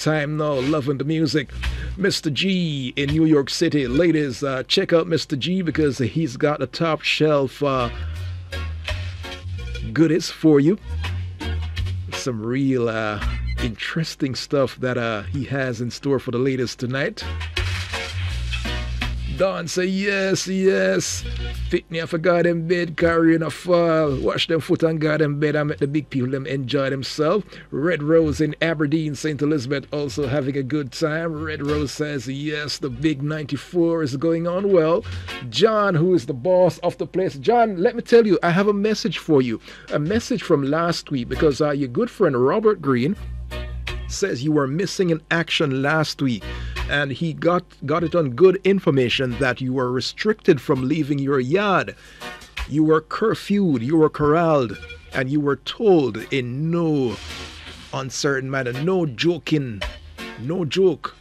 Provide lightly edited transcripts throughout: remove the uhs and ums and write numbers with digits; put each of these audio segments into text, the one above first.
time now, loving the music. Mr. G in New York City. Ladies, check out Mr. G because he's got a top shelf goodies for you. Some real interesting stuff that he has in store for the ladies tonight. Dawn say yes, yes. Fit me, I forgot them bed, carrying a fall. Wash them foot and guard them bed. I make the big people them enjoy themselves. Red Rose in Aberdeen, St. Elizabeth also having a good time. Red Rose says yes, the big 94 is going on well. John, who is the boss of the place. John, let me tell you, I have a message for you. A message from last week because your good friend Robert Green says you were missing in action last week. And he got it on good information that you were restricted from leaving your yard. You were curfewed, you were corralled, and you were told in no uncertain manner, no joking, no joke,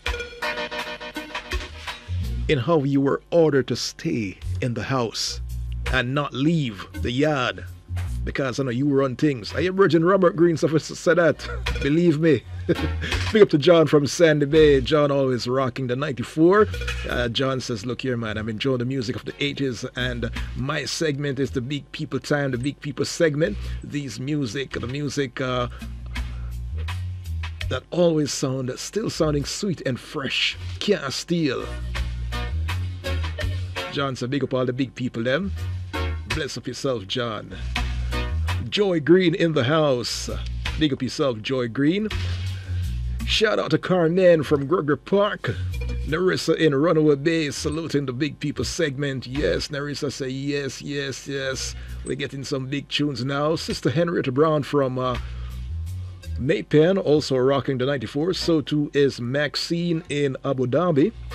in how you were ordered to stay in the house and not leave the yard. Because I know you were on things. I am Virgin Robert Green said that. Believe me. Big up to John from Sandy Bay. John always rocking the 94. John says, look here, man, I'm enjoying the music of the 80s, and my segment is the Big People Time, the Big People segment. The music that always still sounding sweet and fresh. Can't steal. John said, big up all the big people, them. Bless up yourself, John. Joy Green in the house. Big up yourself, Joy Green. Shout out to Carmen from Gregory Park. Narissa in Runaway Bay saluting the Big People segment. Yes, Narissa say yes, yes, yes. We're getting some big tunes now. Sister Henrietta Brown from Maypen also rocking the 94. So too is Maxine in Abu Dhabi.